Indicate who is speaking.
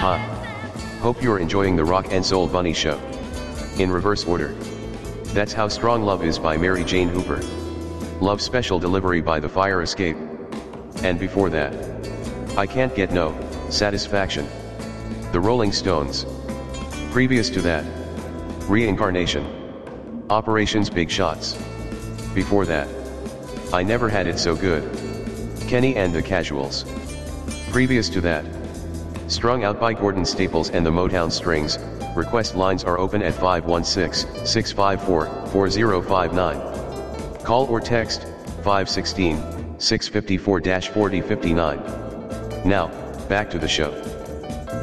Speaker 1: Haha. Hope you're enjoying the Rock and Soul Bunny Show. In reverse order. That's How Strong Love Is by Mary Jane Hooper. Love Special Delivery by The Fire Escape. And before that, I Can't Get No Satisfaction. The Rolling Stones. Previous to that, Reincarnation. Operations Big Shots. Before that, I Never Had It So Good. Kenny and the Casuals. Previous to that, Strung Out by Gordon Staples and the Motown Strings. Request lines are open at 516-654-4059. Call or text 516-654-4059. Now, back to the show.